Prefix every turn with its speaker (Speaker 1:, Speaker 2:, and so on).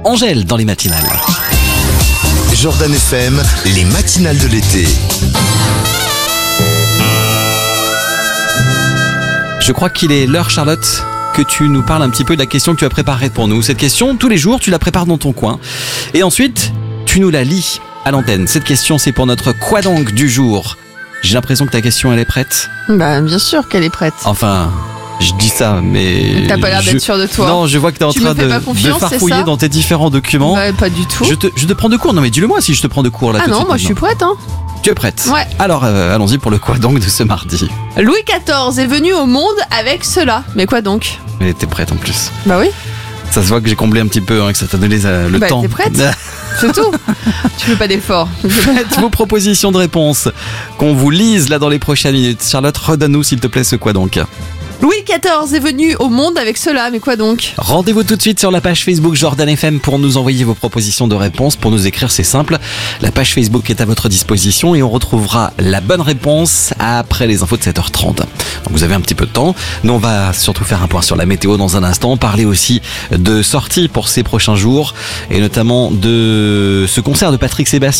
Speaker 1: Angèle dans les matinales.
Speaker 2: Jordan FM, les matinales de l'été.
Speaker 1: Je crois qu'il est l'heure, Charlotte, que tu nous parles un petit peu de la question que tu as préparée pour nous. Cette question, tous les jours, tu la prépares dans ton coin. Et ensuite, tu nous la lis à l'antenne. Cette question, c'est pour notre quoi donc du jour. J'ai l'impression que ta question, elle est prête.
Speaker 3: Bah, bien sûr qu'elle est prête.
Speaker 1: Enfin, je dis ça, mais...
Speaker 3: T'as pas l'air d'être sûr de toi.
Speaker 1: Non, je vois que t'es en train de farfouiller dans tes différents documents.
Speaker 3: Bah, pas du tout.
Speaker 1: Je te prends de court. Non, mais dis-le-moi si je te prends de court là.
Speaker 3: Ah
Speaker 1: tout de
Speaker 3: non,
Speaker 1: suite,
Speaker 3: moi je suis prête, hein.
Speaker 1: Tu es prête?
Speaker 3: Ouais.
Speaker 1: Alors, allons-y pour le quoi donc de ce mardi.
Speaker 3: Louis XIV est venu au monde avec cela. Mais quoi donc?
Speaker 1: Mais t'es prête en plus.
Speaker 3: Bah oui.
Speaker 1: Ça se voit que j'ai comblé un petit peu, hein, que ça t'a donné le temps.
Speaker 3: T'es prête? C'est tout. Tu fais pas d'effort.
Speaker 1: Faites vos propositions de réponse qu'on vous lise là dans les prochaines minutes. Charlotte, redonne-nous s'il te plaît ce quoi donc.
Speaker 3: Louis XIV est venu au monde avec cela, mais quoi donc?
Speaker 1: Rendez-vous tout de suite sur la page Facebook Jordan FM pour nous envoyer vos propositions de réponse. Pour nous écrire, c'est simple. La page Facebook est à votre disposition et on retrouvera la bonne réponse après les infos de 7h30. Donc vous avez un petit peu de temps. Nous, on va surtout faire un point sur la météo dans un instant. Parler aussi de sorties pour ces prochains jours et notamment de ce concert de Patrick Sébastien.